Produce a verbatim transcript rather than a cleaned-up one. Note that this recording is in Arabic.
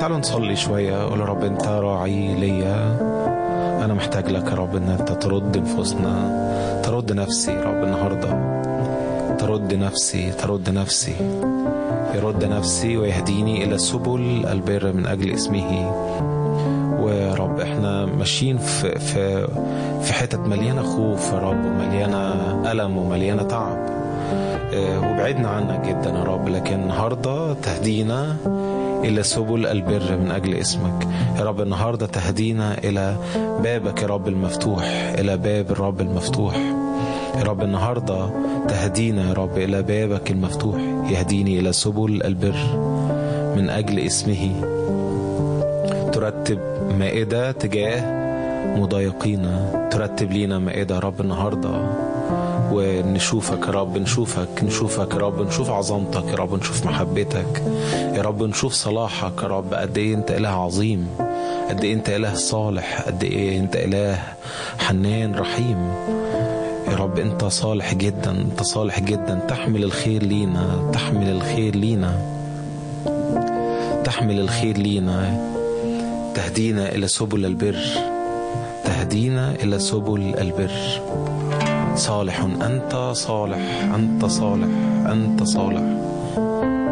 تعالوا نصلي شوية. قول يا رب انت راعي ليا، انا محتاج لك يا رب ان انت ترد نفوسنا، ترد نفسي يا رب النهاردة، ترد نفسي ترد نفسي يرد نفسي ويهديني الى سبل البر من اجل اسمه. ويا رب احنا ماشيين في في في حتت مليانة خوف يا رب، ومليانة ألم ومليانة تعب، وبعدنا عنك جدا يا رب، لكن النهاردة تهدينا إلى سبل البر من أجل اسمك يا رب. النهاردة تهدينا إلى بابك يا رب المفتوح، إلى باب الرب المفتوح يا رب. النهاردة تهدينا يا رب إلى بابك المفتوح، يهديني إلى سبل البر من أجل اسمه. ترتب مائدة تجاه مضايقينا، ترتب لينا مائدة يا رب النهاردة، ونشوفك يا رب، نشوفك نشوفك يا رب، نشوف عظمتك يا رب، نشوف محبتك يا رب، نشوف صلاحك يا رب. قد ايه انت اله عظيم، قد ايه انت اله صالح، قد ايه انت اله حنان رحيم يا رب. انت صالح جدا، انت صالح جدا، تحمل الخير لينا، تحمل الخير لينا، تحمل الخير لينا، تهدينا إلى سبل البر، تهدينا إلى سبل البر. صالح أنت، صالح أنت، صالح أنت، صالح.